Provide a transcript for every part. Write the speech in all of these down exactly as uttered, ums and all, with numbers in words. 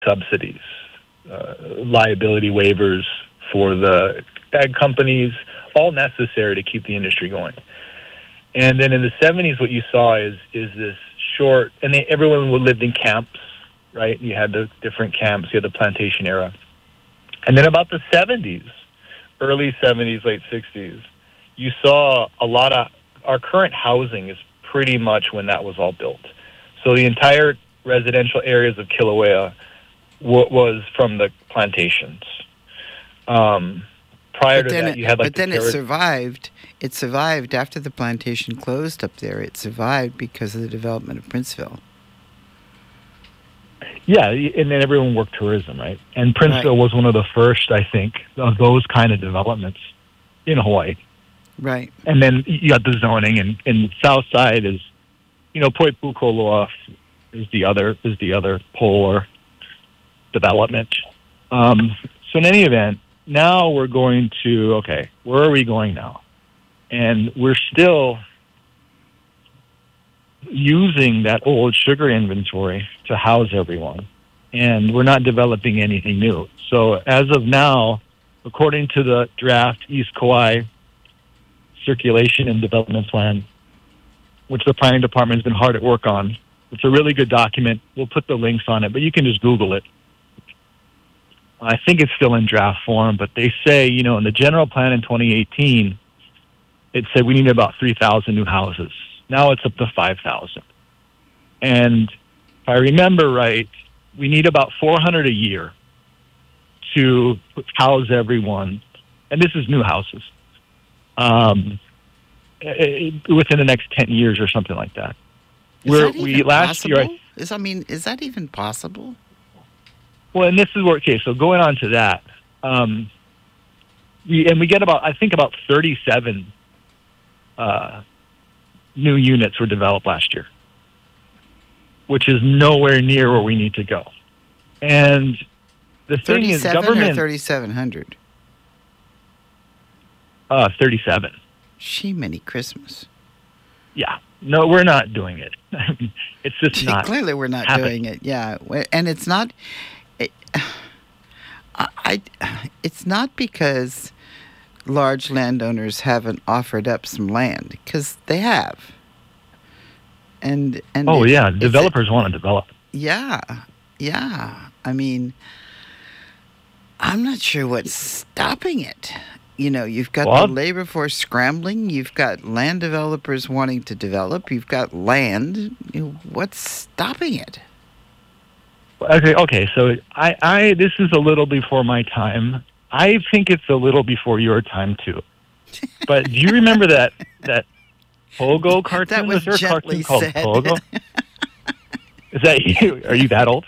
subsidies, uh, liability waivers for the ag companies, all necessary to keep the industry going. And then in the seventies, what you saw is is this short, and they, everyone lived in camps, right? You had the different camps, you had the plantation era. And then about the seventies, early seventies, late sixties, you saw a lot of, our current housing is pretty much when that was all built. So the entire residential areas of Kilauea w- was from the plantations. Um, prior but to that, it, you had like But then the it terrace- survived. It survived after the plantation closed up there. It survived because of the development of Princeville. Yeah, and then everyone worked tourism, right? And Princeville right. was one of the first, I think, of those kind of developments in Hawaii. Right. And then you got the zoning, and, and South Side is, you know, Poipukoloa is the other is the other polar development. Um, so in any event, now we're going to, okay, where are we going now? And we're still using that old sugar inventory to house everyone, and we're not developing anything new. So as of now, according to the draft East Kauai Circulation and Development Plan, which the planning department has been hard at work on, it's a really good document. We'll put the links on it, but you can just Google it. I think it's still in draft form, but they say, you know, in the general plan in twenty eighteen, it said we need about three thousand new houses. Now it's up to five thousand. And if I remember right, we need about four hundred a year to house everyone. And this is new houses. Um, within the next ten years or something like that. Is We're, that even we last possible? year, I, is I mean, is that even possible? Well, and this is where, okay, so going on to that, um, we, and we get about, I think about thirty-seven uh, new units were developed last year, which is nowhere near where we need to go. And the thing is, government... or thirty-seven hundred? Uh, thirty-seven. She many Christmas. Yeah. No, we're not doing it. It's just not. Clearly, we're not happening. doing it. Yeah, and it's not. It, I. It's not because large landowners haven't offered up some land, because they have. And and. Oh it, yeah, developers a, want to develop. Yeah, yeah. I mean, I'm not sure what's stopping it. You know, you've got well, the labor force scrambling. You've got land developers wanting to develop. You've got land. You know, what's stopping it? Okay, okay. So I, I, this is a little before my time. I think it's a little before your time too. But do you remember that that Pogo cartoon? That was there a gently cartoon called said. Pogo? Is that you? Are you that old?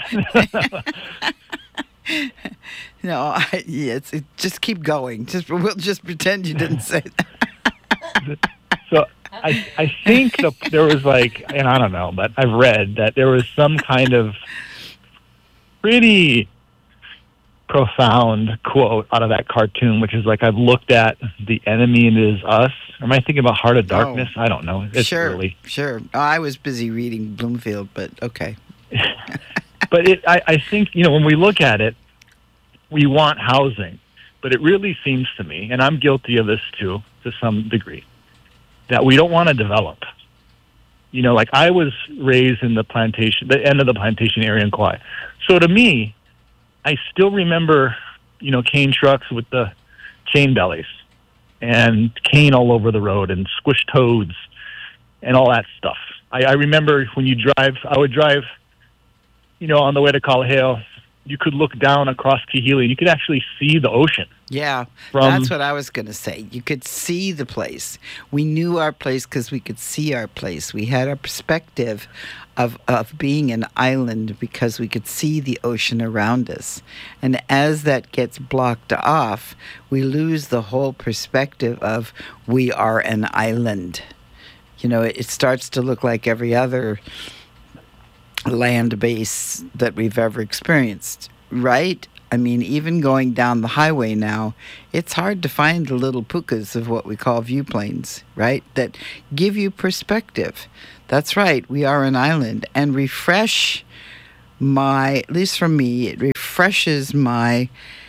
No, I, yeah, it's, it, just keep going. Just we'll just pretend you didn't say that. So I I think the, there was like, and I don't know, but I've read that there was some kind of pretty profound quote out of that cartoon, which is like, I've looked at the enemy and it is us. Am I thinking about Heart of Darkness? Oh, I don't know. It's sure, early. Sure. Oh, I was busy reading Bloomfield, but okay. But it, I, I think, you know, when we look at it, we want housing, but it really seems to me, and I'm guilty of this too, to some degree, that we don't want to develop. You know, like I was raised in the plantation, the end of the plantation area in Kauai. So to me, I still remember, you know, cane trucks with the chain bellies and cane all over the road and squished toads and all that stuff. I, I remember when you drive, I would drive, you know, on the way to Kalaheo, you could look down across Kahili and you could actually see the ocean. Yeah, From, that's what I was going to say. You could see the place. We knew our place because we could see our place. We had a perspective of, of being an island because we could see the ocean around us. And as that gets blocked off, we lose the whole perspective of we are an island. You know, it starts to look like every other land base that we've ever experienced, right? I mean, even going down the highway now, it's hard to find the little pukas of what we call viewplanes, right? That give you perspective. That's right, we are an island. And refresh my, at least for me, it refreshes my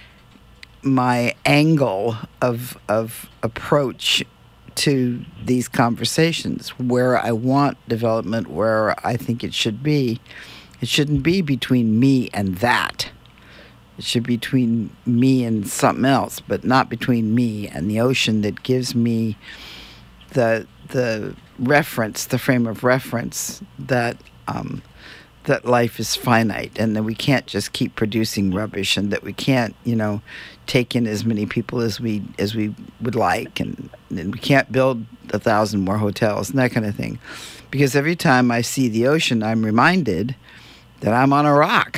my angle of of approach to these conversations, where I want development, where I think it should be. It shouldn't be between me and that. It should be between me and something else, but not between me and the ocean that gives me the the reference, the frame of reference that um, that life is finite, and that we can't just keep producing rubbish, and that we can't, you know, take in as many people as we as we would like, and, and we can't build a thousand more hotels and that kind of thing. Because every time I see the ocean, I'm reminded that I'm on a rock,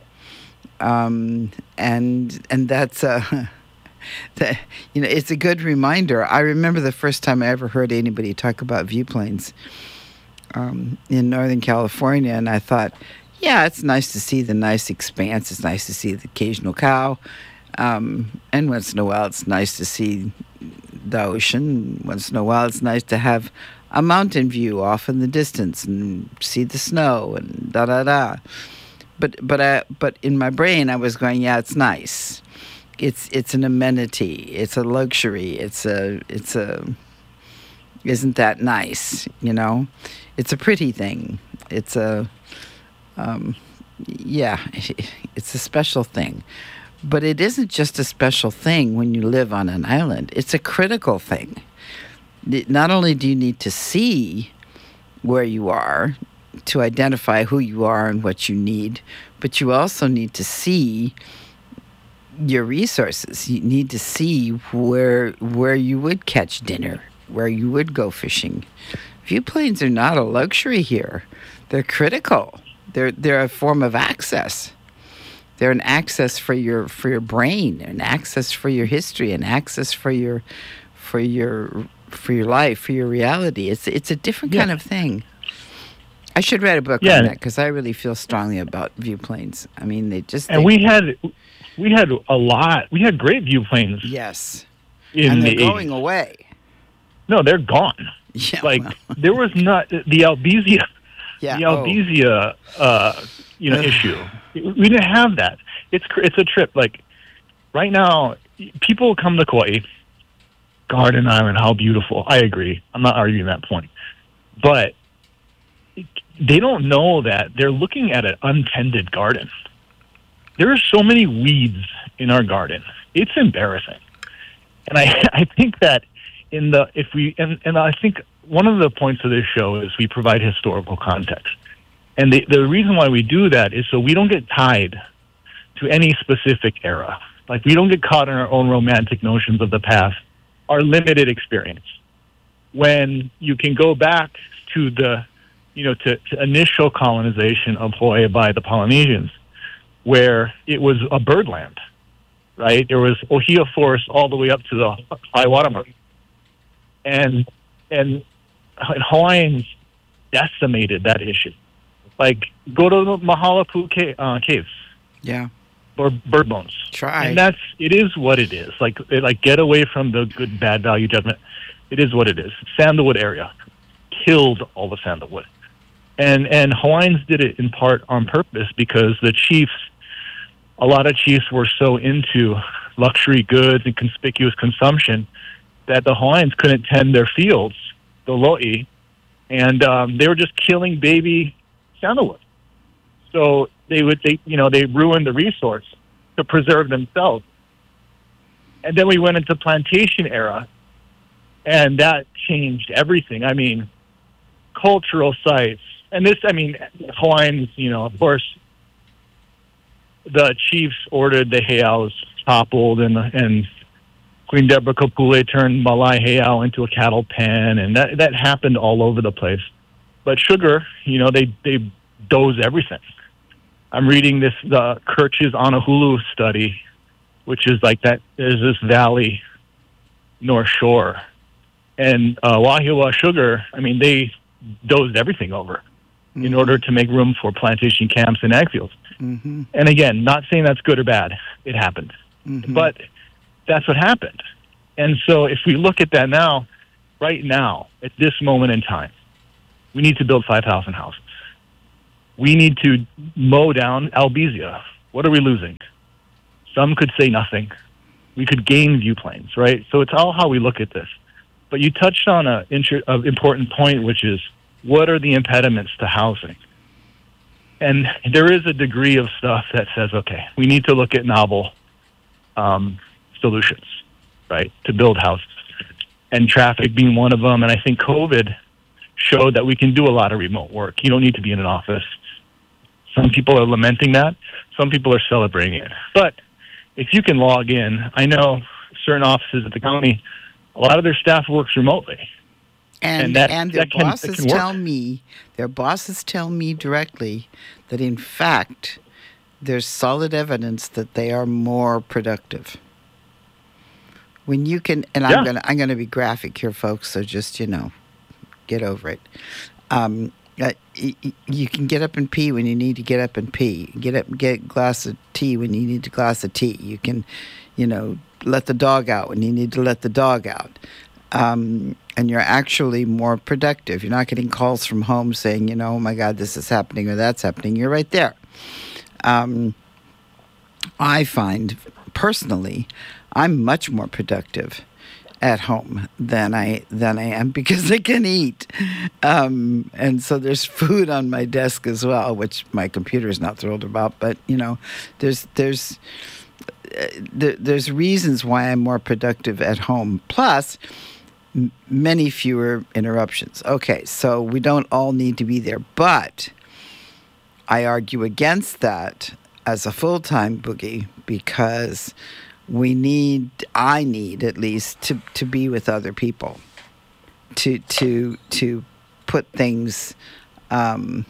um, and and that's a that, you know, it's a good reminder. I remember the first time I ever heard anybody talk about viewplanes um, in Northern California, and I thought, yeah, it's nice to see the nice expanse. It's nice to see the occasional cow, um, and once in a while, it's nice to see the ocean. Once in a while, it's nice to have a mountain view off in the distance and see the snow and da da da. But but I, but in my brain, I was going, yeah, it's nice. It's it's an amenity. It's a luxury. It's a it's a. Isn't that nice? You know, it's a pretty thing. It's a, um, yeah, it's a special thing. But it isn't just a special thing when you live on an island. It's a critical thing. Not only do you need to see where you are to identify who you are and what you need, but you also need to see your resources. You need to see where where you would catch dinner, where you would go fishing. Viewplanes are not a luxury here. They're critical. They're they're a form of access. They're an access for your for your brain, an access for your history, an access for your for your for your life, for your reality. It's it's a different yeah. kind of thing. I should write a book yeah. on that, because I really feel strongly about viewplanes. I mean, they just and they, we had we had a lot. We had great viewplanes. Yes, in and they're the going eighties. away. No, they're gone. Yeah, like well. there was not the Albizia, yeah, the Albizia, oh. uh, you know, issue. We didn't have that. It's it's a trip. Like right now, people come to Kauai, Garden Island, how beautiful. I agree. I'm not arguing that point, but they don't know that they're looking at an untended garden. There are so many weeds in our garden. It's embarrassing, and I I think that. In the if we and, and I think one of the points of this show is we provide historical context, and the the reason why we do that is so we don't get tied to any specific era. Like we don't get caught in our own romantic notions of the past, our limited experience. When you can go back to the you know to, to initial colonization of Hawaii by the Polynesians, where it was a birdland, right? There was ohia forest all the way up to the high water mark. And and Hawaiians decimated that issue. Like, go to the Mahalapu ca- uh, caves. Yeah. Or bird bones. Try. And that's, it is what it is. Like, it, like get away from the good, bad value judgment. It is what it is. Sandalwood area killed all the sandalwood. And, and Hawaiians did it in part on purpose because the chiefs, a lot of chiefs were so into luxury goods and conspicuous consumption that the Hawaiians couldn't tend their fields, the lo'i, and um, they were just killing baby sandalwood. So they would, they, you know, they ruined the resource to preserve themselves. And then we went into plantation era, and that changed everything. I mean, cultural sites, and this, I mean, Hawaiians, you know, of course, the chiefs ordered the heiaus toppled, and and Queen Deborah Kapule turned Malai Heiau into a cattle pen, and that that happened all over the place. But sugar, you know, they they doze everything. I'm reading this the Kirch's Honolulu study, which is like that. There's this valley, North Shore, and uh, Wahiawa sugar. I mean, they dozed everything over mm-hmm. in order to make room for plantation camps and ag fields. Mm-hmm. And again, not saying that's good or bad. It happened, mm-hmm. but that's what happened. And so if we look at that now, right now, at this moment in time, we need to build five thousand houses. we need to mow down Albizia. What are we losing? Some could say nothing. We could gain viewplanes, right? So it's all how we look at this. But you touched on an inter- a important point, which is what are the impediments to housing? And there is a degree of stuff that says, okay, we need to look at novel um, solutions, right, to build houses. And traffic being one of them. And I think COVID showed that we can do a lot of remote work. You don't need to be in an office. Some people are lamenting that. Some people are celebrating it. But if you can log in, I know certain offices at the county, a lot of their staff works remotely. And and, that, and their that can, bosses can tell me, their bosses tell me directly that in fact, there's solid evidence that they are more productive. When you can, and yeah. I'm gonna I'm gonna be graphic here, folks. So just you know, get over it. Um, uh, y- y- you can get up and pee when you need to get up and pee. Get up and get a glass of tea when you need a glass of tea. You can, you know, let the dog out when you need to let the dog out. Um, and you're actually more productive. You're not getting calls from home saying, you know, oh my God, this is happening or that's happening. You're right there. Um, I find personally, I'm much more productive at home than I than I am because I can eat, um, and so there's food on my desk as well, which my computer is not thrilled about. But you know, there's there's uh, there, there's reasons why I'm more productive at home. Plus, m- many fewer interruptions. Okay, so we don't all need to be there, but I argue against that as a full-time boogie because we need, I need at least, to, to be with other people, to to to put things um,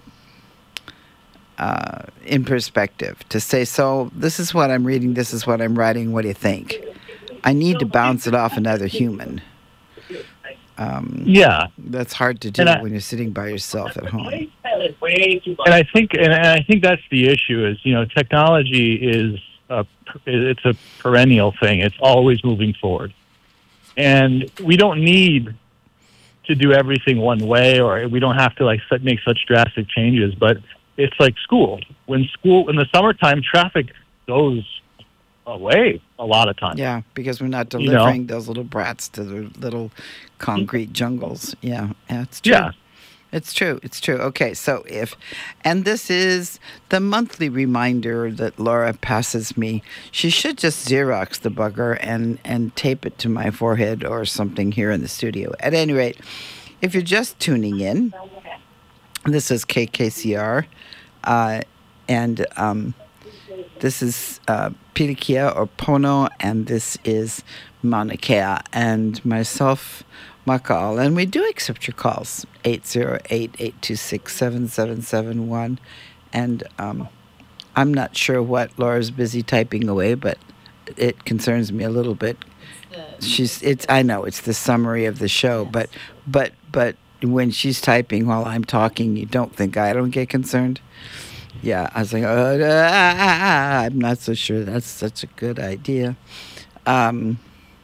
uh, in perspective, to say, so this is what I'm reading, this is what I'm writing, what do you think? I need to bounce it off another human. Um, yeah. That's hard to do I, when you're sitting by yourself at home. And I think, and I think that's the issue is, you know, technology is, a, it's a perennial thing. It's always moving forward. And we don't need to do everything one way, or we don't have to like make such drastic changes, but it's like school. When school, in the summertime, traffic goes away a lot of times. Yeah, because we're not delivering you know? those little brats to the little concrete jungles. Yeah, yeah, it's true. Yeah. It's true. It's true. Okay, so if, and this is the monthly reminder that Laura passes me. She should just Xerox the bugger and, and tape it to my forehead or something here in the studio. At any rate, if you're just tuning in, this is K K C R, uh, and um, this is uh, Pilikia or Pono, and this is Mauna Kea, and myself, Maka'al, and we do accept your calls, eight zero eight, eight two six, seven seven seven one, and um, I'm not sure what Laura's busy typing away, but it concerns me a little bit. She's, it's, I know, it's the summary of the show, but, but, but when she's typing while I'm talking, you don't think I don't get concerned? Yeah, I was like, oh, ah, I'm not so sure that's such a good idea. Um,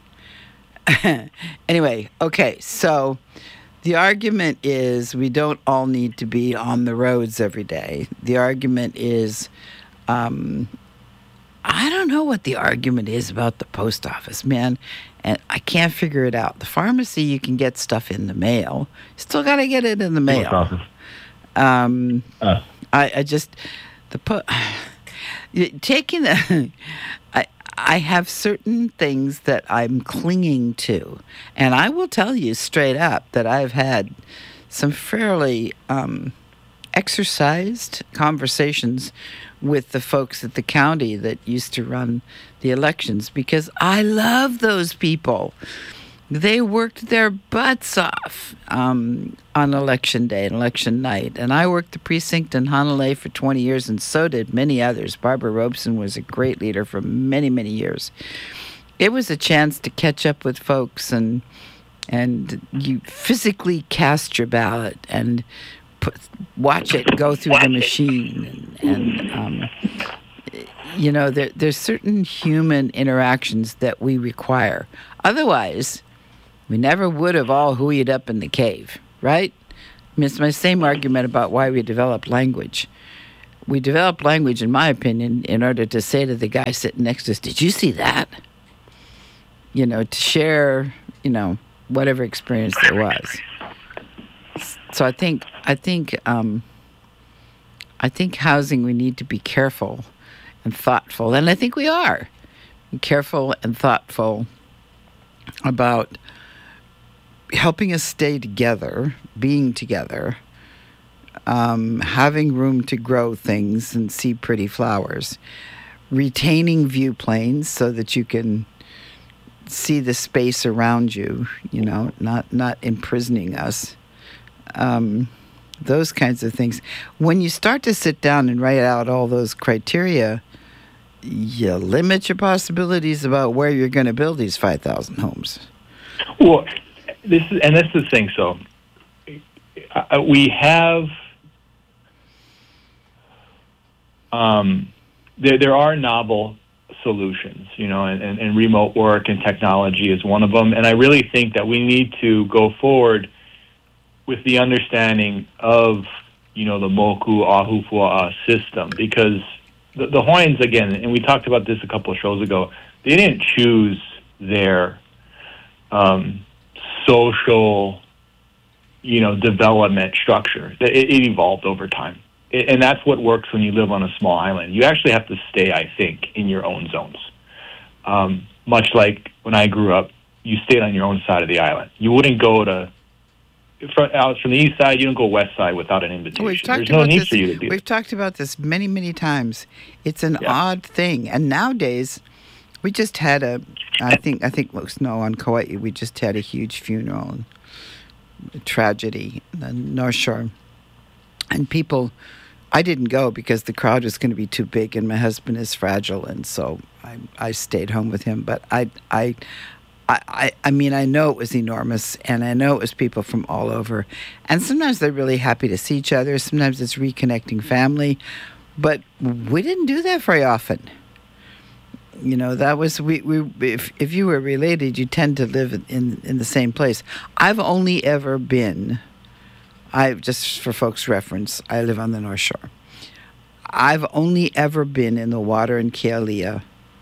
anyway, okay, so the argument is we don't all need to be on the roads every day. The argument is, um, I don't know what the argument is about the post office, man, and I can't figure it out. The pharmacy, you can get stuff in the mail. Still got to get it in the mail. Post office. Um, uh. I, I just, the po- taking the, I, I have certain things that I'm clinging to. And I will tell you straight up that I've had some fairly um, exercised conversations with the folks at the county that used to run the elections because I love those people. They worked their butts off um, on election day and election night. And I worked the precinct in Hanalei for twenty years, and so did many others. Barbara Robeson was a great leader for many, many years. It was a chance to catch up with folks, and and you physically cast your ballot and put, watch it go through the machine. And, and um, you know, there, there's certain human interactions that we require. Otherwise, we never would have all hooeyed up in the cave, right? I mean, it's my same argument about why we develop language. We develop language, in my opinion, in order to say to the guy sitting next to us, "Did you see that?" You know, to share, you know, whatever experience there was. So I think, I think, um, I think housing, we need to be careful and thoughtful, and I think we are careful and thoughtful about helping us stay together, being together, um, having room to grow things and see pretty flowers, retaining view planes so that you can see the space around you, you know, not not imprisoning us. Um, those kinds of things. When you start to sit down and write out all those criteria, you limit your possibilities about where you're going to build these five thousand homes. Well, this is, and that's the thing. So uh, we have, um, there there are novel solutions, you know, and, and, and remote work and technology is one of them. And I really think that we need to go forward with the understanding of, you know, the Moku Ahupua'a system, because the, the Hawaiians, again, and we talked about this a couple of shows ago, they didn't choose their um, social, you know, development structure. It, it evolved over time. And that's what works when you live on a small island. You actually have to stay, I think, in your own zones. Um, much like when I grew up, you stayed on your own side of the island. You wouldn't go to, from, out from the east side, you don't go west side without an invitation. We've talked There's no about need this, for you to do We've that. talked about this many, many times. It's an Yeah. odd thing. And nowadays, we just had a, I think, I think, no, on Kauai, we just had a huge funeral, a tragedy, the North Shore. And people, I didn't go because the crowd was going to be too big, and my husband is fragile, and so I, I stayed home with him. But I, I, I, I mean, I know it was enormous, and I know it was people from all over. And sometimes they're really happy to see each other. Sometimes it's reconnecting family. But we didn't do that very often. You know, that was, we, we if, if you were related, you tend to live in, in the same place. I've only ever been... I just for folks' reference, I live on the North Shore. I've only ever been in the water in Kealia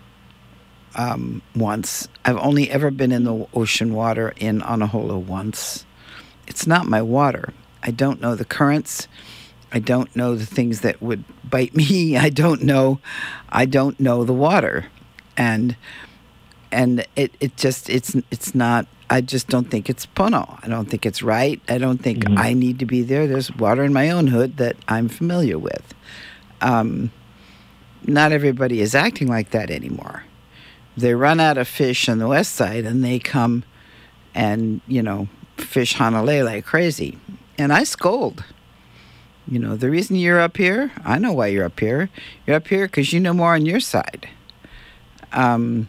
um, once. I've only ever been in the ocean water in Anahola once. It's not my water. I don't know the currents. I don't know the things that would bite me. I don't know. I don't know the water, and and it, it just it's it's not. I just don't think it's pono. I don't think it's right. I don't think mm-hmm. I need to be there. There's water in my own hood that I'm familiar with. Um, not everybody is acting like that anymore. They run out of fish on the west side, and they come and, you know, fish Hanalei like crazy. And I scold. You know, the reason you're up here, I know why you're up here. You're up here because you know more on your side. Um...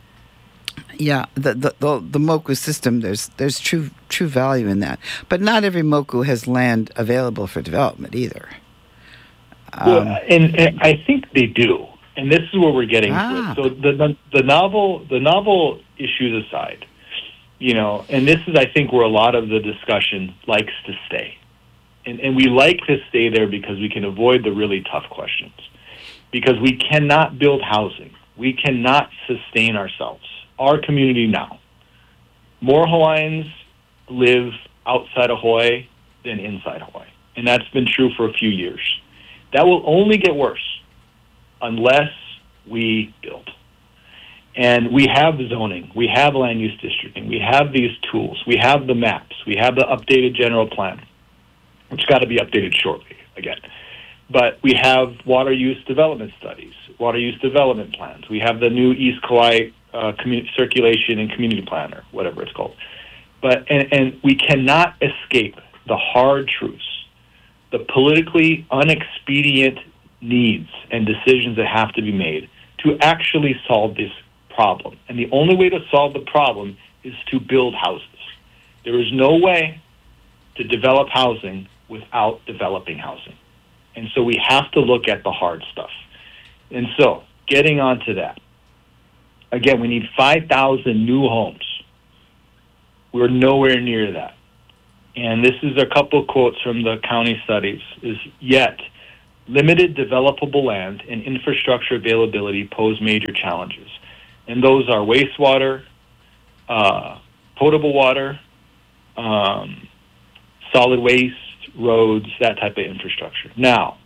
Yeah, the, the the the moku system, there's there's true true value in that, but not every moku has land available for development either. Um, well, and, and I think they do, and this is where we're getting ah. to it. So the, the the novel the novel issues aside, you know, and this is I think where a lot of the discussion likes to stay, and and we like to stay there because we can avoid the really tough questions, because we cannot build housing, we cannot sustain ourselves. Our community now. More Hawaiians live outside of Hawaii than inside Hawaii. And that's been true for a few years. That will only get worse unless we build. And we have the zoning. We have land use districting. We have these tools. We have the maps. We have the updated general plan, which got to be updated shortly again. But we have water use development studies, water use development plans. We have the new East Kauai Uh, community circulation and community planner, whatever it's called. But and, and we cannot escape the hard truths, the politically unexpedient needs and decisions that have to be made to actually solve this problem. And the only way to solve the problem is to build houses. There is no way to develop housing without developing housing. And so we have to look at the hard stuff. And so, getting on to that, again, we need five thousand new homes. We're nowhere near that. And this is a couple of quotes from the county studies, is yet limited developable land and infrastructure availability pose major challenges. And those are wastewater, uh, potable water, um, solid waste, roads, that type of infrastructure. Now,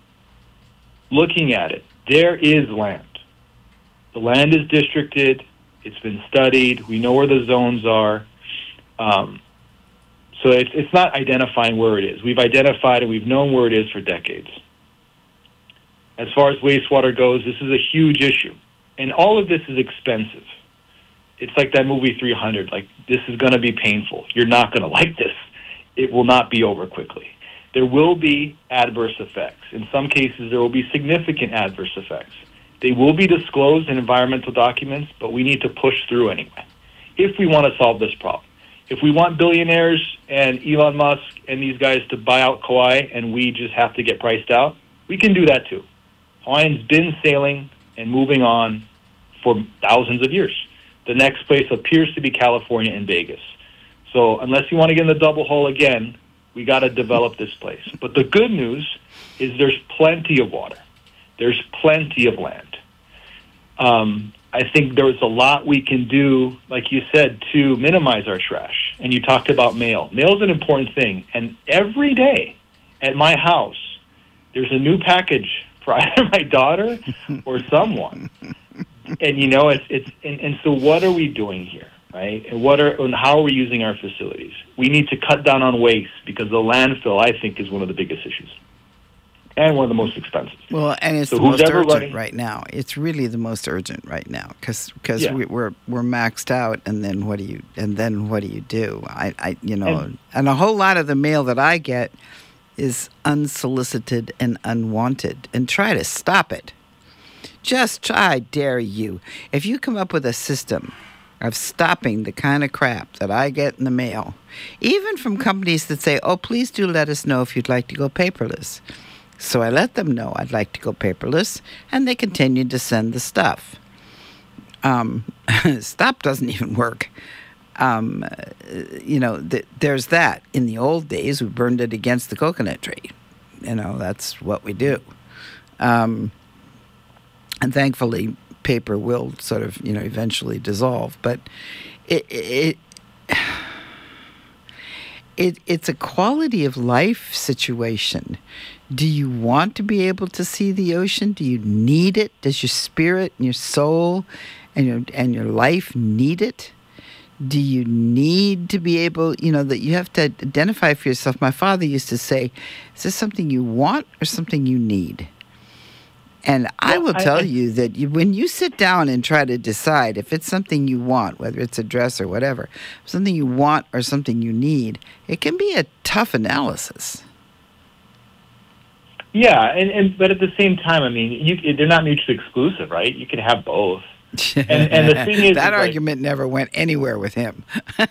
looking at it, there is land. The land is districted. It's been studied. We know where the zones are. Um, so it's, it's not identifying where it is. We've identified and we've known where it is for decades. As far as wastewater goes, this is a huge issue. And all of this is expensive. It's like that movie three hundred. Like, this is going to be painful. You're not going to like this. It will not be over quickly. There will be adverse effects. In some cases, there will be significant adverse effects. They will be disclosed in environmental documents, but we need to push through anyway if we want to solve this problem. If we want billionaires and Elon Musk and these guys to buy out Kauai and we just have to get priced out, we can do that too. Hawaiian's been sailing and moving on for thousands of years. The next place appears to be California and Vegas. So unless you want to get in the double hole again, we got to develop this place. But the good news is there's plenty of water. There's plenty of land. Um, I think there's a lot we can do, like you said, to minimize our trash. And you talked about mail. Mail is an important thing. And every day at my house, there's a new package for either my daughter or someone. And, you know, it's, it's and, and so what are we doing here, right? And what are and how are we using our facilities? We need to cut down on waste because the landfill, I think, is one of the biggest issues. And one of the most expensive. Well, and it's so the most urgent running, right now. It's really the most urgent right now because because yeah. we, we're we're maxed out, and then what do you and then what do you do? I, I you know, and, and a whole lot of the mail that I get is unsolicited and unwanted, and try to stop it. Just try, I dare you. If you come up with a system of stopping the kind of crap that I get in the mail, even from companies that say, "Oh, please do let us know if you'd like to go paperless." So I let them know I'd like to go paperless, and they continued to send the stuff. Um, stop doesn't even work. Um, you know, th- there's that. In the old days, we burned it against the coconut tree. You know, that's what we do. Um, and thankfully, paper will sort of, you know, eventually dissolve. But it... it It, it's a quality of life situation. Do you want to be able to see the ocean? Do you need it? Does your spirit and your soul and your and your life need it? Do you need to be able, you know, that you have to identify for yourself? My father used to say, is this something you want or something you need? And I will tell I, I, you that you, when you sit down and try to decide if it's something you want, whether it's a dress or whatever, something you want or something you need, it can be a tough analysis. Yeah, and, and but at the same time, I mean, you, they're not mutually exclusive, right? You can have both. And, and the thing is, that is argument like, never went anywhere with him.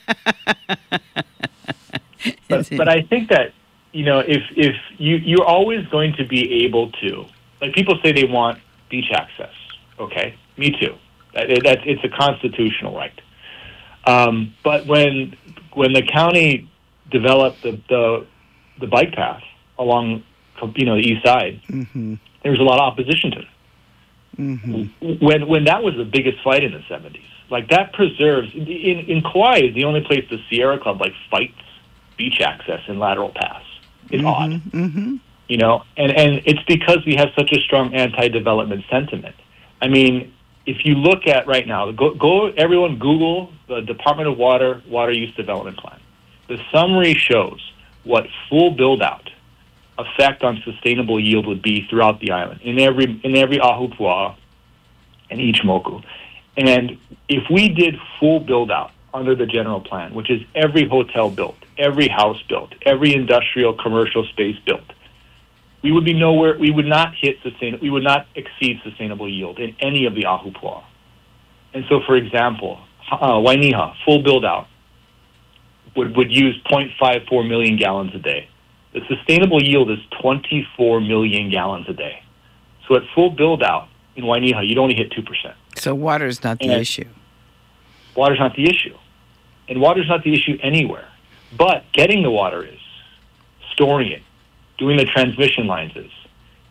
but, but I think that, you know, if if you you're always going to be able to. Like, people say they want beach access. Okay, me too. That, that, it's a constitutional right. Um, but when when the county developed the, the the bike path along, you know, the east side, mm-hmm. there was a lot of opposition to it. Mm-hmm. When when that was the biggest fight in the seventies, like that preserves in in Kauai is the only place the Sierra Club like fights beach access and lateral paths. It's mm-hmm. odd. Mm-hmm. You know, and, and it's because we have such a strong anti-development sentiment. I mean, if you look at right now, go, go everyone Google the Department of Water Water Use Development Plan. The summary shows what full build-out effect on sustainable yield would be throughout the island, in every in every Ahupua'a and each moku. And if we did full build-out under the general plan, which is every hotel built, every house built, every industrial commercial space built, we would be nowhere. We would not hit sustain. We would not exceed sustainable yield in any of the Ahupua'a. And so, for example, uh, Wainiha full build out would would use zero point five four million gallons a day. The sustainable yield is twenty-four million gallons a day. So at full build out in Wainiha, you'd only hit two percent. So water is not the and issue. Water's not the issue, and water's not the issue anywhere. But getting the water is, storing it, doing the transmission lines is,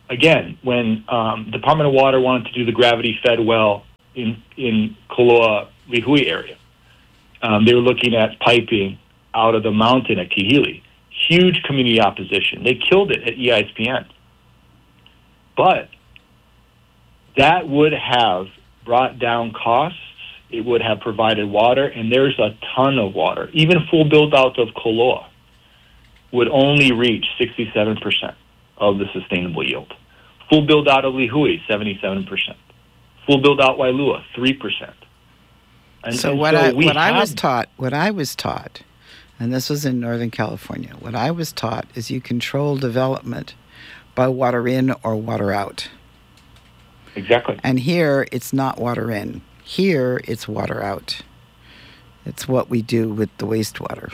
again, when um, Department of Water wanted to do the gravity-fed well in in Koloa Lihui area, um, they were looking at piping out of the mountain at Kihili. Huge community opposition. They killed it at E I S P N. But that would have brought down costs. It would have provided water, and there's a ton of water. Even full build-out of Koloa would only reach sixty-seven percent of the sustainable yield. Full build-out of Lihui, seventy-seven percent. Full build-out Wailua, three percent. And, so and what so I we what I have, was taught, what I was taught, and this was in Northern California, what I was taught is you control development by water in or water out. Exactly. And here, it's not water in. Here, it's water out. It's what we do with the wastewater.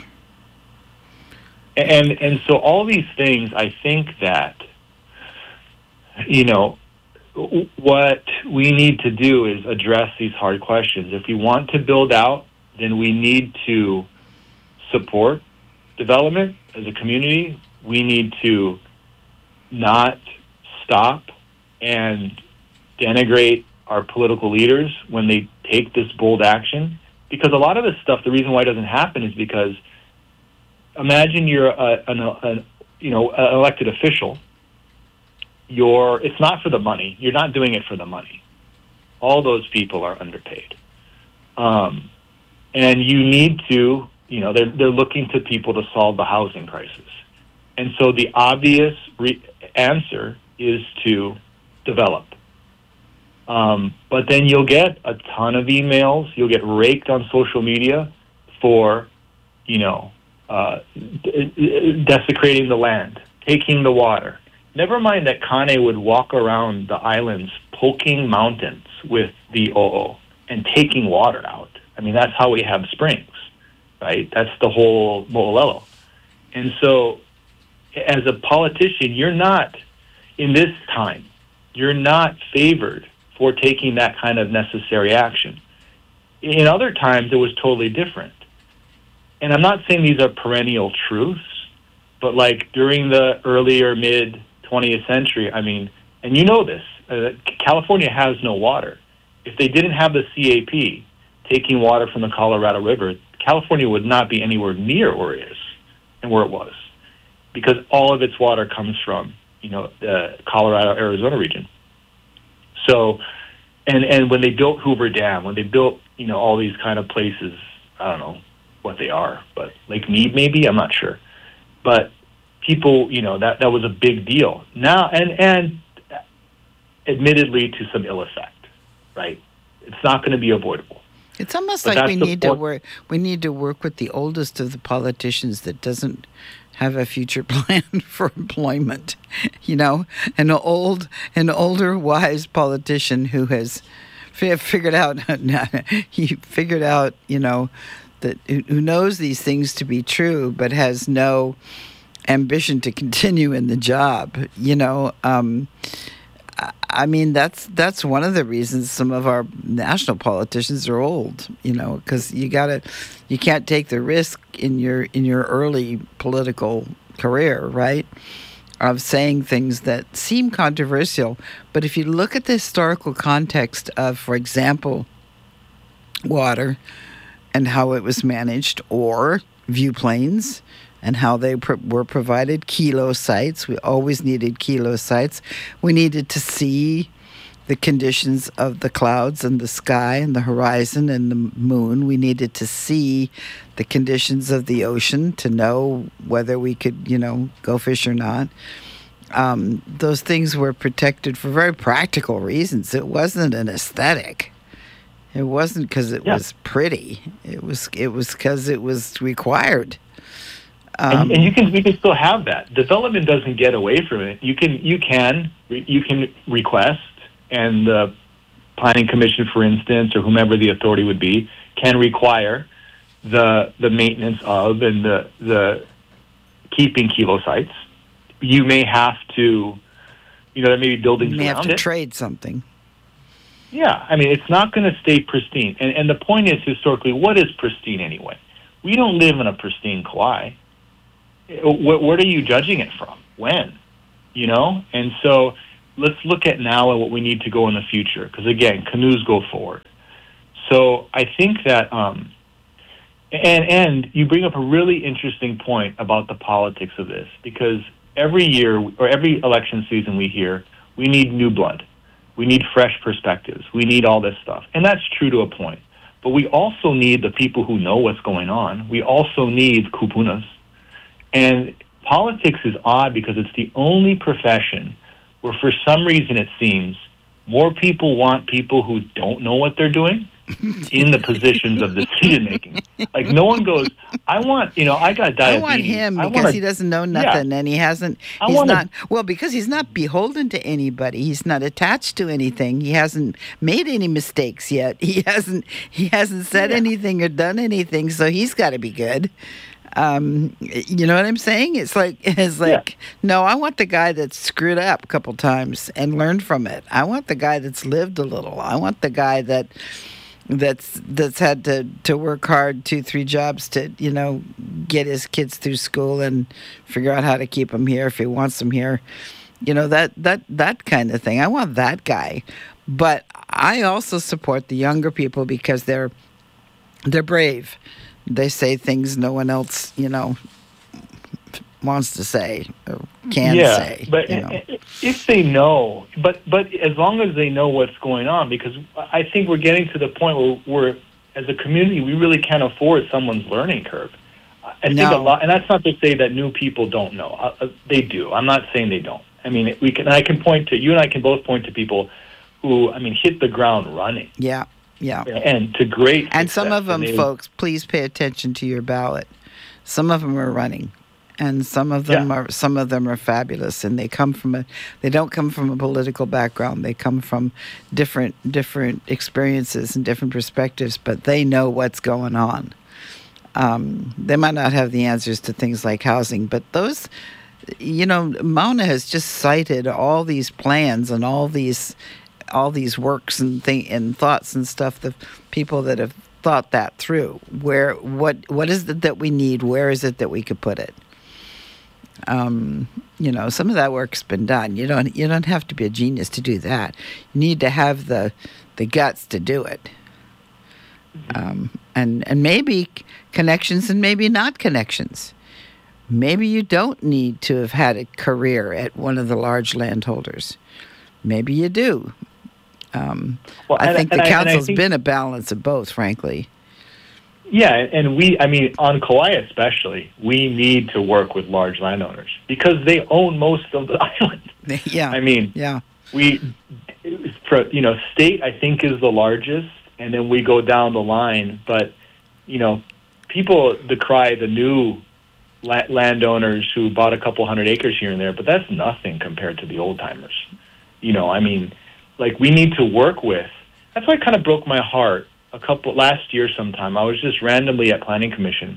And and so all these things, I think that, you know, what we need to do is address these hard questions. If we want to build out, then we need to support development as a community. We need to not stop and denigrate our political leaders when they take this bold action. Because a lot of this stuff, the reason why it doesn't happen is because imagine you're a, an, a, you know, an elected official. You're, it's not for the money. You're not doing it for the money. All those people are underpaid. Um, and you need to, you know, they're, they're looking to people to solve the housing crisis. And so the obvious re- answer is to develop. Um, but then you'll get a ton of emails. You'll get raked on social media for, you know, uh, desecrating the land, taking the water. Never mind that Kane would walk around the islands poking mountains with the o'o and taking water out. I mean, that's how we have springs, right? That's the whole mo'olelo. And so as a politician, you're not, in this time, you're not favored for taking that kind of necessary action. In other times, it was totally different. And I'm not saying these are perennial truths, but like during the earlier mid twentieth century, I mean, and you know this, uh, California has no water. If they didn't have the C A P taking water from the Colorado River, California would not be anywhere near where it is and where it was, because all of its water comes from, you know, the Colorado, Arizona region. So, and, and when they built Hoover Dam, when they built, you know, all these kind of places, I don't know what they are, but Lake Mead maybe, I'm not sure. But people, you know, that, that was a big deal. Now, and, and admittedly to some ill effect, right? It's not going to be avoidable. It's almost But like we that's the need to point. work. We need to work with the oldest of the politicians that doesn't have a future plan for employment. You know, an old, an older, wise politician who has fi- figured out. He figured out, you know, that who knows these things to be true, but has no ambition to continue in the job. You know. Um, I mean, that's that's one of the reasons some of our national politicians are old, you know, because you gotta, you can't take the risk in your in your early political career, right, of saying things that seem controversial. But if you look at the historical context of, for example, water and how it was managed, or view planes and how they pro- were provided, kilo sites. We always needed kilo sites. We needed to see the conditions of the clouds and the sky and the horizon and the moon. We needed to see the conditions of the ocean to know whether we could, you know, go fish or not. Um, those things were protected for very practical reasons. It wasn't an aesthetic. It wasn't because it Yeah. was pretty. It was it was because it was required. And, Um, and you can we can still have that. Development doesn't get away from it. You can you can you can request, and the planning commission, for instance, or whomever the authority would be, can require the the maintenance of and the the keeping kilo sites. You may have to, you know, there may be buildings you may have around to it. trade something. Yeah, I mean, it's not going to stay pristine. And and the point is, historically, what is pristine anyway? We don't live in a pristine Kauai. What, what are you judging it from? When? You know? And so let's look at now and what we need to go in the future. Because again, canoes go forward. So I think that, um, and and you bring up a really interesting point about the politics of this, because every year or every election season we hear we need new blood, we need fresh perspectives, we need all this stuff, and that's true to a point. But we also need the people who know what's going on. We also need kupunas, and politics is odd because it's the only profession where, for some reason, it seems more people want people who don't know what they're doing in the positions of decision making. Like, no one goes, I want, you know, I got diabetes. I want him I because wanna, he doesn't know nothing, yeah. and he hasn't. I he's wanna, not well because he's not beholden to anybody. He's not attached to anything. He hasn't made any mistakes yet. He hasn't. He hasn't said yeah. anything or done anything. So he's got to be good. Um, you know what I'm saying? It's like it's like yeah. no, I want the guy that's screwed up a couple times and learned from it. I want the guy that's lived a little. I want the guy that that's that's had to, to work hard two, three jobs to, you know, get his kids through school and figure out how to keep them here if he wants them here. You know, that that that kind of thing. I want that guy. But I also support the younger people because they're they're brave. They say things no one else, you know, wants to say or can yeah, say. But you know. if they know, but but as long as they know what's going on, because I think we're getting to the point where we're, as a community, we really can't afford someone's learning curve. I think no. a lot, and that's not to say that new people don't know. Uh, they do. I'm not saying they don't. I mean, we can. I can point to you, and I can both point to people who, I mean, hit the ground running. Yeah. Yeah. And to great And some of them, they, folks, please pay attention to your ballot. Some of them are running, and some of them yeah. are some of them are fabulous, and they come from a they don't come from a political background. They come from different different experiences and different perspectives, but they know what's going on. Um, they might not have the answers to things like housing, but those, you know, Mauna has just cited all these plans and all these all these works and th- and thoughts and stuff, the people that have thought that through. Where what what is it that we need? Where is it that we could put it? Um, you know, some of that work's been done. You don't you don't have to be a genius to do that. You need to have the the guts to do it. Um, and and maybe connections and maybe not connections. Maybe you don't need to have had a career at one of the large landholders. Maybe you do. Um, well, I think the I, council's think, been a balance of both, frankly. Yeah, and we, I mean, on Kauai especially, we need to work with large landowners because they own most of the island. Yeah. I mean, yeah. we, for, you know, state, I think, is the largest, and then we go down the line. But, you know, people decry the new la- landowners who bought a couple hundred acres here and there, but that's nothing compared to the old timers. You know, I mean, like, we need to work with. That's why it kind of broke my heart a couple last year sometime. I was just randomly at Planning Commission.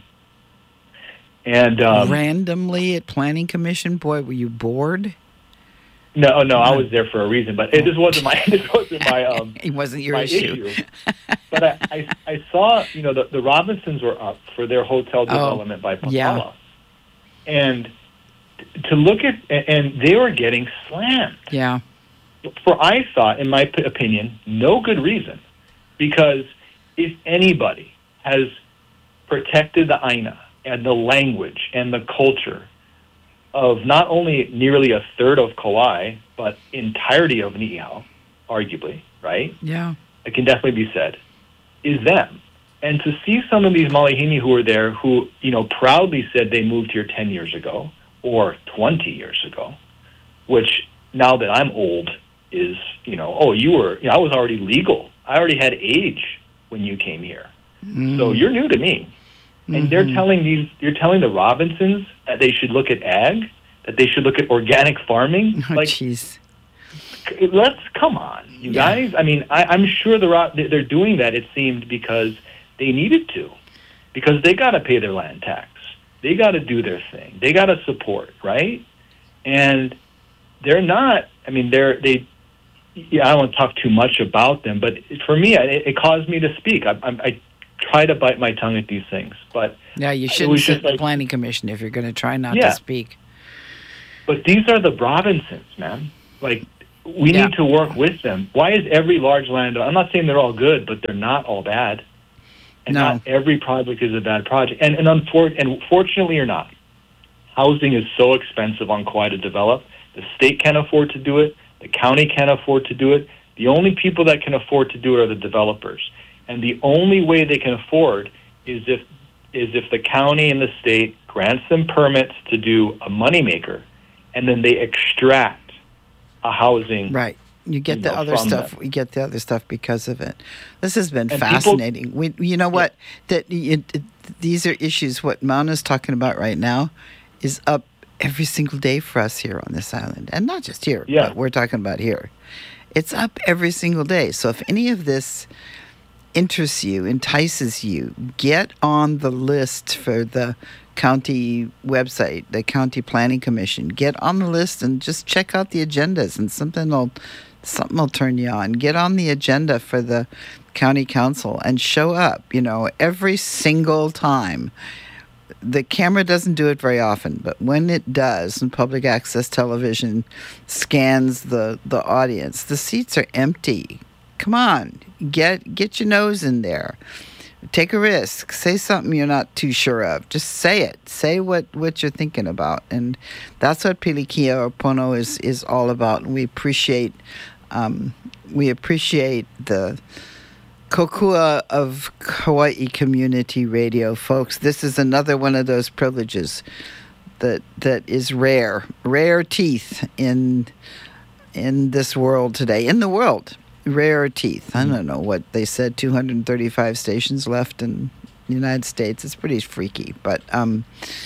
And um, randomly at Planning Commission? Boy, were you bored? No, no, I was there for a reason, but it just wasn't my this wasn't my um it wasn't your my issue. issue. But I, I I saw, you know, the, the Robinsons were up for their hotel development oh, by Pakala. Yeah. And to look at and they were getting slammed. Yeah. For, I thought, in my p- opinion, no good reason. Because if anybody has protected the Aina and the language and the culture of not only nearly a third of Kauai, but entirety of Niihau, arguably, right? Yeah. It can definitely be said, is them. And to see some of these Malihini who were there who, you know, proudly said they moved here ten years ago or twenty years ago, which now that I'm old, is, you know, oh, you were, you know, I was already legal. I already had age when you came here. Mm. So you're new to me. And mm-hmm. they're telling these, you're telling the Robinsons that they should look at ag, that they should look at organic farming. Oh, like, jeez. Let's, come on, you yeah. guys. I mean, I, I'm sure the they're doing that, it seemed, because they needed to. Because they got to pay their land tax. They got to do their thing. They got to support, right? And they're not, I mean, they're, they, yeah, I don't want to talk too much about them, but for me, it, it caused me to speak. I, I, I try to bite my tongue at these things, but yeah, you shouldn't sit in the like, Planning Commission if you're going to try not yeah. to speak. But these are the Robinsons, man. Like, we Yeah. need to work with them. Why is every large landowner, I'm not saying they're all good, but they're not all bad. And No. not every project is a bad project. And, and, unfor- and fortunately or not, housing is so expensive on Kauai to develop. The state can't afford to do it. The county can't afford to do it. The only people that can afford to do it are the developers. And the only way they can afford is if is if the county and the state grants them permits to do a moneymaker, and then they extract a housing. Right. You get You the know, other from stuff. that. We get the other stuff because of it. This has been And people- fascinating. we, you know what? That it, it, these are issues. What Mauna's talking about right now is up every single day for us here on this island, and not just here. Yeah. But we're talking about here. It's up every single day. So if any of this interests you, entices you, get on the list for the county website, the county planning commission. Get on the list and just check out the agendas, and something will something will turn you on. Get on the agenda for the county council and show up, you know, every single time. The camera doesn't do it very often, but when it does, and public access television scans the, the audience, the seats are empty. Come on, get get your nose in there. Take a risk. Say something you're not too sure of. Just say it. Say what, what you're thinking about. And that's what Pilikia Pono is, is all about. And we appreciate um, we appreciate the kokua of Hawaii Community Radio, folks. This is another one of those privileges that that is rare. Rare teeth in in this world today. In the world. Rare teeth. I don't know what they said, two hundred thirty-five stations left in the United States. It's pretty freaky. But, um,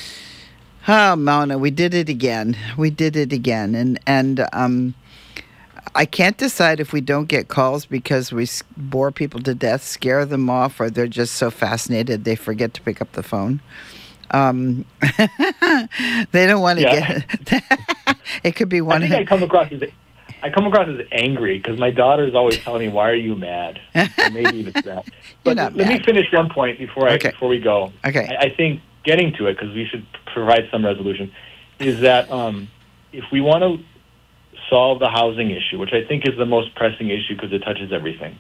oh, Mauna, we did it again. We did it again. And, and um, I can't decide if we don't get calls because we s- bore people to death, scare them off, or they're just so fascinated they forget to pick up the phone. Um, they don't want to Yeah. get... It could be I one... think I come across as I come across as angry because my daughter is always telling me, "Why are you mad?" Or maybe it's that. But not let mad. me finish one point before I Okay. before we go. Okay. I, I think getting to it because we should provide some resolution is that um, if we want to solve the housing issue, which I think is the most pressing issue because it touches everything,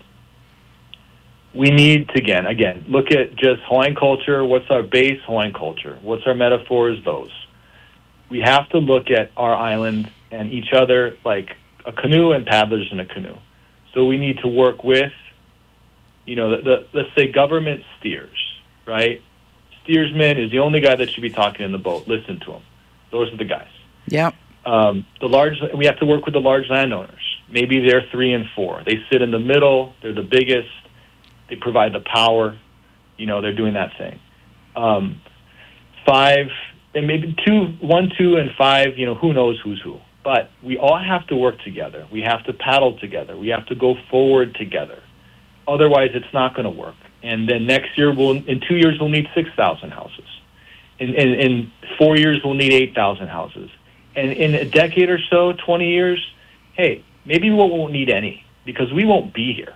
we need to again again look at just Hawaiian culture. What's our base Hawaiian culture? What's our metaphors? Those. We have to look at our island and each other like a canoe and paddlers in a canoe. So we need to work with, you know, the, the let's say government steers, right? Steersman is the only guy that should be talking in the boat. Listen to him. Those are the guys. Yep. Um, the large, we have to work with the large landowners. Maybe they're three and four. They sit in the middle. They're the biggest. They provide the power. You know, they're doing that thing. Um, five, and maybe two, one, two, and five. You know, who knows who's who. But we all have to work together. We have to paddle together. We have to go forward together. Otherwise, it's not going to work. And then next year, we'll in two years, we'll need six thousand houses. In, in, in four years, we'll need eight thousand houses. And in a decade or so, twenty years, hey, maybe we won't need any because we won't be here.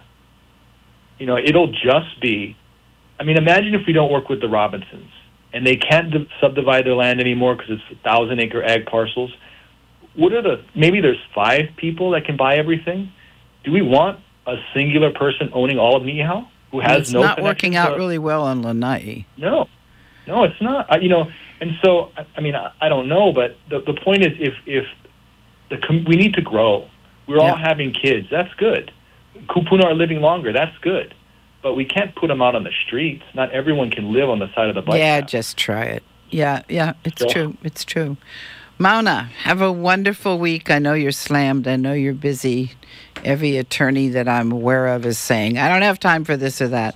You know, it'll just be, I mean, imagine if we don't work with the Robinsons and they can't d- subdivide their land anymore because it's thousand acre ag parcels. What are the, maybe there's five people that can buy everything. Do we want a singular person owning all of Niihau who has it's no not connection working out to- really well on Lanai. No, no, it's not. I, you know, and so I, I mean, I, I don't know, but the the point is, if if the com- we need to grow, we're all Yeah. having kids. That's good. Kupuna are living longer. That's good, but we can't put them out on the streets. Not everyone can live on the side of the bike Yeah, path. just try it. Yeah, yeah, it's So- true. It's true. Mauna, have a wonderful week. I know you're slammed. I know you're busy. Every attorney that I'm aware of is saying, I don't have time for this or that.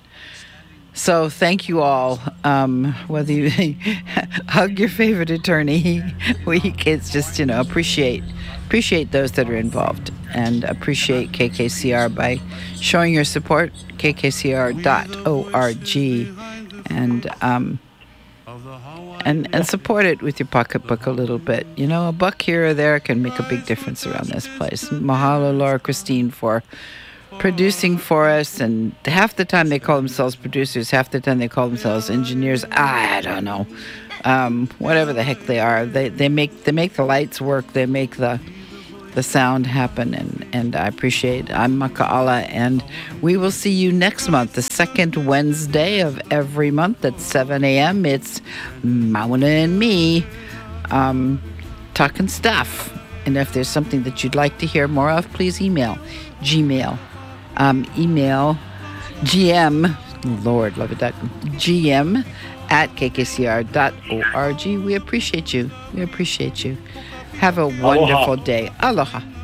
So thank you all. Um, whether you hug your favorite attorney week, it's just, you know, appreciate appreciate those that are involved and appreciate K K C R by showing your support, k k c r dot org, and um, and and support it with your pocketbook a little bit. You know, a buck here or there can make a big difference around this place. Mahalo, Laura Christine, for producing for us, and half the time they call themselves producers, half the time they call themselves engineers. I don't know, um, whatever the heck they are. They they make they make the lights work. They make the the sound happen, and, and I appreciate it. I'm Maka'ala, and we will see you next month, the second Wednesday of every month at seven a.m. It's Mauna and me um, talking stuff. And if there's something that you'd like to hear more of, please email Gmail. Um, email gm, Lord, love it, that gm at k k c r dot org. We appreciate you. We appreciate you. Have a wonderful Aloha. day. Aloha.